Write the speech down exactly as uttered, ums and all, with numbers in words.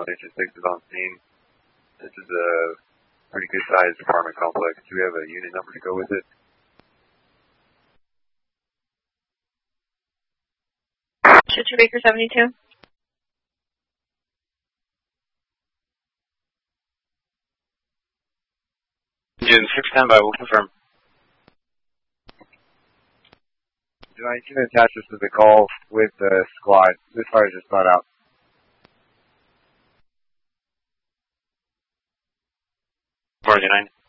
one, Engine six is on scene. This is a pretty good sized apartment complex. Do we have a unit number to go with it? Choo Baker seventy-two. Engine six ten by, will confirm. I can attach this to the call with the squad. This fire just got out. forty-nine.